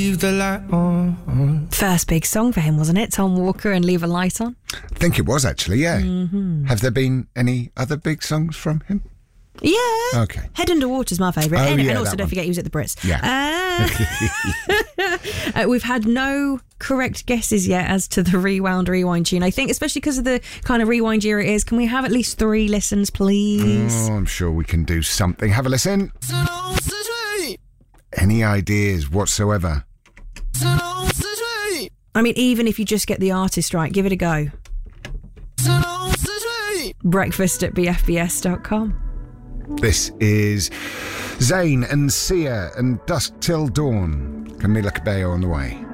Leave the light on. First big song for him, wasn't it? Tom Walker and Leave a Light On. I think it was, actually, yeah. Mm-hmm. Have there been any other big songs from him? Yeah. Okay. Head Underwater's my favourite. Oh, and also don't forget he was at the Brits. Yeah. We've had no correct guesses yet as to the rewind tune. I think especially because of the kind of rewind year it is, can we have at least 3 listens, please? Oh, I'm sure we can do something. Have a listen. Any ideas whatsoever? I mean, even if you just get the artist right, give it a go. breakfast@bfbs.com. This is Zayn and Sia and Dusk Till Dawn. Camila Cabello on the way.